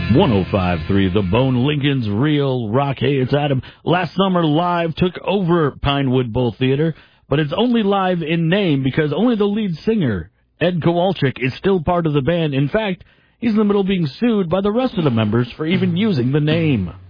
105.3 The Bone, Lincoln's Real Rock. Hey, it's Adam. Last summer, Live took over Pinewood Bowl Theater, but it's only Live in name because only the lead singer, Ed Kowalczyk, is still part of the band. In fact, he's in the middle of being sued by the rest of the members for even using the name.